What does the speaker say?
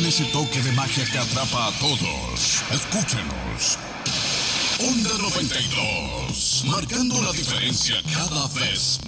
ese toque de magia que atrapa a todos. Escúchenos. Onda 92, marcando la diferencia cada vez